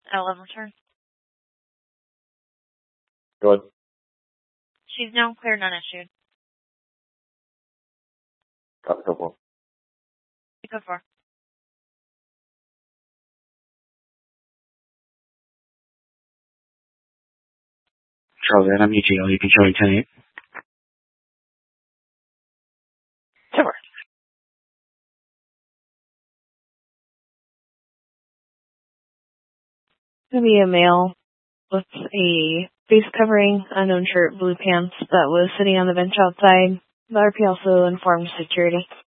LM return. Go ahead. She's now cleared, non-issued. Copy, go for. Go for. Charlie, I'm UGL. You can show me 10-8. Sure. Going to be a male with a face covering, unknown shirt, blue pants that was sitting on the bench outside. The RP also informed security.